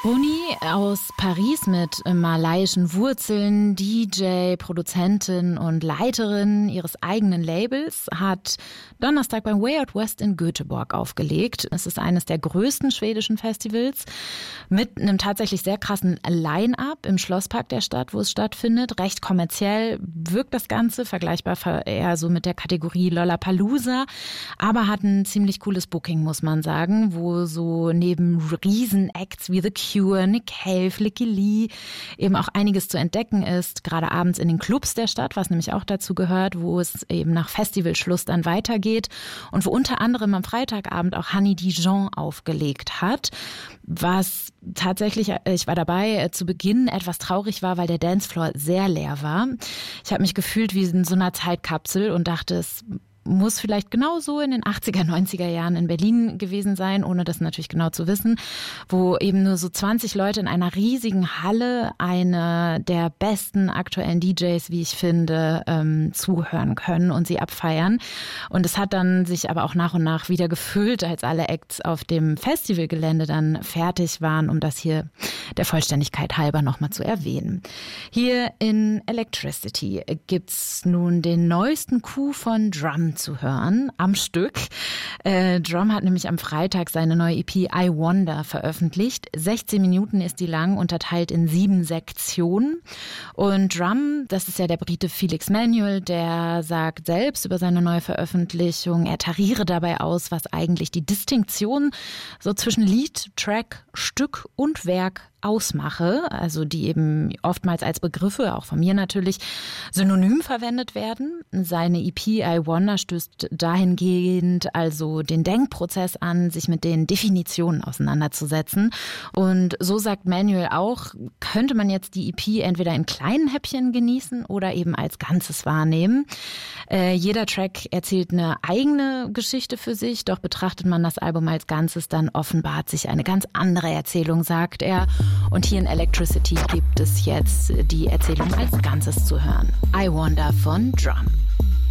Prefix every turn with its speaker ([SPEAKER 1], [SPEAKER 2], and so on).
[SPEAKER 1] Bruni aus Paris mit malaiischen Wurzeln, DJ, Produzentin und Leiterin ihres eigenen Labels, hat Donnerstag beim Way Out West in Göteborg aufgelegt. Es ist eines der größten schwedischen Festivals mit einem tatsächlich sehr krassen Line-Up im Schlosspark der Stadt, wo es stattfindet. Recht kommerziell wirkt das Ganze, vergleichbar eher so mit der Kategorie Lollapalooza, aber hat ein ziemlich cooles Booking, muss man sagen, wo so neben Riesen-Acts wie The Cure, Nick Cave, Licky Lee eben auch einiges zu entdecken ist, gerade abends in den Clubs der Stadt, was nämlich auch dazu gehört, wo es eben nach Festivalschluss dann weitergeht und wo unter anderem am Freitagabend auch Honey Dijon aufgelegt hat, was tatsächlich, ich war dabei, zu Beginn etwas traurig war, weil der Dancefloor sehr leer war. Ich habe mich gefühlt wie in so einer Zeitkapsel und dachte, es muss vielleicht genauso in den 80er, 90er Jahren in Berlin gewesen sein, ohne das natürlich genau zu wissen, wo eben nur so 20 Leute in einer riesigen Halle eine der besten aktuellen DJs, wie ich finde, zuhören können und sie abfeiern. Und es hat dann sich aber auch nach und nach wieder gefüllt, als alle Acts auf dem Festivalgelände dann fertig waren, um das hier der Vollständigkeit halber nochmal zu erwähnen. Hier in Electricity gibt's nun den neuesten Coup von Drum zu hören, am Stück. Drum hat nämlich am Freitag seine neue EP I Wonder veröffentlicht. 16 Minuten ist die lang, unterteilt in 7 Sektionen. Und Drum, das ist ja der Brite Felix Manuel, der sagt selbst über seine neue Veröffentlichung, er tariere dabei aus, was eigentlich die Distinktion so zwischen Lied, Track, Stück und Werk ausmache, also die eben oftmals als Begriffe, auch von mir natürlich, synonym verwendet werden. Seine EP I Wonder stößt dahingehend also den Denkprozess an, sich mit den Definitionen auseinanderzusetzen. Und so sagt Manuel auch, könnte man jetzt die EP entweder in kleinen Häppchen genießen oder eben als Ganzes wahrnehmen. Jeder Track erzählt eine eigene Geschichte für sich, doch betrachtet man das Album als Ganzes, dann offenbart sich eine ganz andere Erzählung, sagt er. Und hier in Electricity gibt es jetzt die Erzählung als Ganzes zu hören. I Wonder von Drum.